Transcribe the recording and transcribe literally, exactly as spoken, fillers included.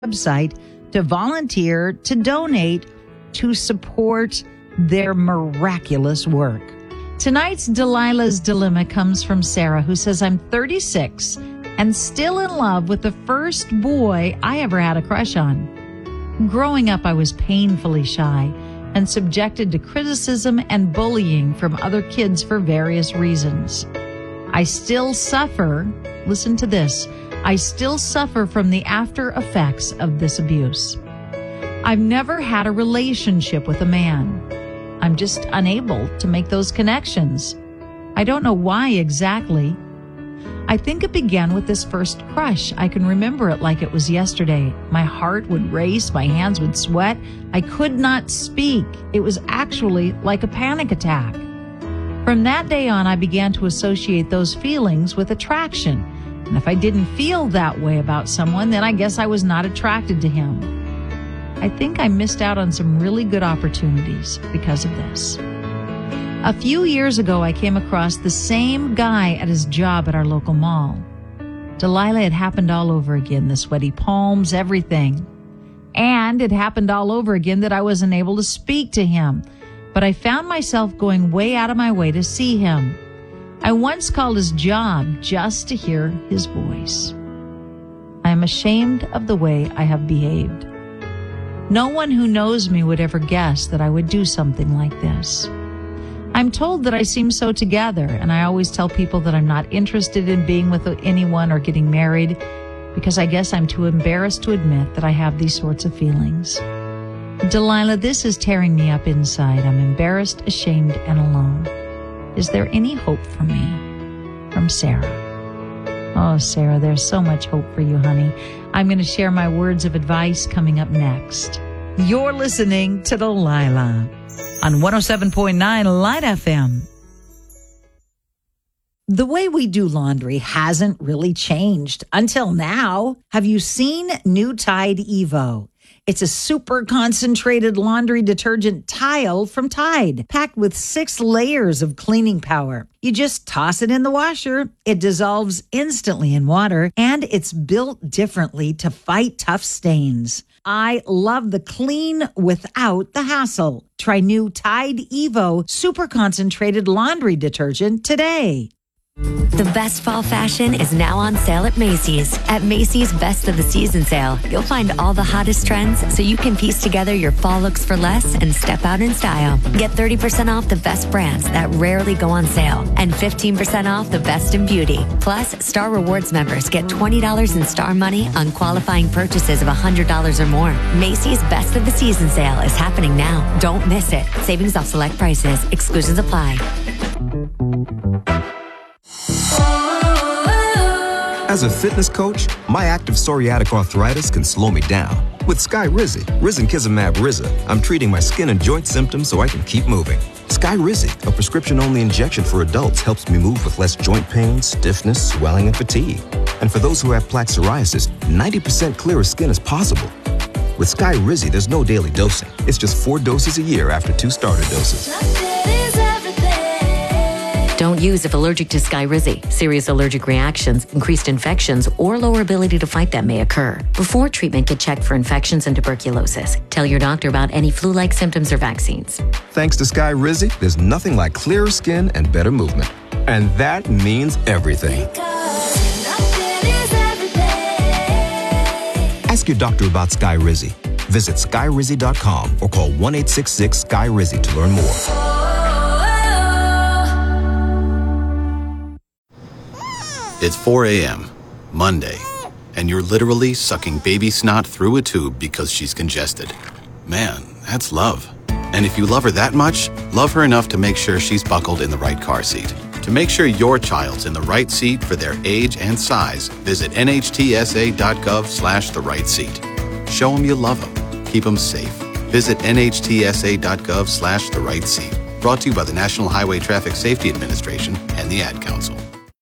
website to volunteer, to donate, to support their miraculous work. Tonight's Delilah's Dilemma comes from Sarah, who says, I'm thirty-six and still in love with the first boy I ever had a crush on. Growing up, I was painfully shy and subjected to criticism and bullying from other kids for various reasons. I still suffer, listen to this, I still suffer from the after effects of this abuse. I've never had a relationship with a man. I'm just unable to make those connections. I don't know why exactly. I think it began with this first crush. I can remember it like it was yesterday. My heart would race, my hands would sweat. I could not speak. It was actually like a panic attack. From that day on, I began to associate those feelings with attraction. And if I didn't feel that way about someone, then I guess I was not attracted to him. I think I missed out on some really good opportunities because of this. A few years ago, I came across the same guy at his job at our local mall. Delilah, it happened all over again, the sweaty palms, everything. And it happened all over again that I wasn't able to speak to him. But I found myself going way out of my way to see him. I once called his job just to hear his voice. I am ashamed of the way I have behaved. No one who knows me would ever guess that I would do something like this. I'm told that I seem so together, and I always tell people that I'm not interested in being with anyone or getting married because I guess I'm too embarrassed to admit that I have these sorts of feelings. Delilah, this is tearing me up inside. I'm embarrassed, ashamed, and alone. Is there any hope for me? From Sarah. Oh, Sarah, there's so much hope for you, honey. I'm going to share my words of advice coming up next. You're listening to Delilah on one oh seven point nine Light F M. The way we do laundry hasn't really changed until now. Have you seen new Tide Evo? It's a super concentrated laundry detergent tile from Tide, packed with six layers of cleaning power. You just toss it in the washer. It dissolves instantly in water, and it's built differently to fight tough stains. I love the clean without the hassle. Try new Tide Evo super concentrated laundry detergent today. The best fall fashion is now on sale at Macy's. At Macy's Best of the Season sale, you'll find all the hottest trends so you can piece together your fall looks for less and step out in style. Get thirty percent off the best brands that rarely go on sale and fifteen percent off the best in beauty. Plus, Star Rewards members get twenty dollars in Star Money on qualifying purchases of one hundred dollars or more. Macy's Best of the Season sale is happening now. Don't miss it. Savings off select prices. Exclusions apply. As a fitness coach, my active psoriatic arthritis can slow me down. With Skyrizi, Risankizumab Riza, I'm treating my skin and joint symptoms so I can keep moving. Skyrizi, a prescription-only injection for adults, helps me move with less joint pain, stiffness, swelling, and fatigue. And for those who have plaque psoriasis, ninety percent clearer skin is possible. With Skyrizi, there's no daily dosing. It's just four doses a year after two starter doses. Don't use if allergic to Skyrizi. Serious allergic reactions, increased infections, or lower ability to fight them may occur. Before treatment, get checked for infections and tuberculosis. Tell your doctor about any flu-like symptoms or vaccines. Thanks to Skyrizi, there's nothing like clearer skin and better movement. And that means everything. Ask your doctor about Skyrizi. Visit Skyrizi dot com or call one eight six six Sky Rizi to learn more. It's four a.m., Monday, and you're literally sucking baby snot through a tube because she's congested. Man, that's love. And if you love her that much, love her enough to make sure she's buckled in the right car seat. To make sure your child's in the right seat for their age and size, visit N H T S A dot gov slash the right seat. Show them you love them. Keep them safe. Visit N H T S A dot gov slash the right seat. Brought to you by the National Highway Traffic Safety Administration and the Ad Council.